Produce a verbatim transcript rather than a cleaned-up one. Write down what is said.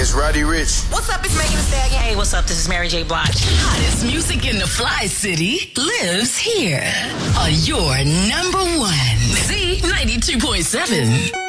It's Roddy Ricch. What's up? It's Megan Thee Stallion. Hey, what's up? This is Mary J. Blige. Hottest music in the Fly City lives here on your number one Z ninety-two point seven.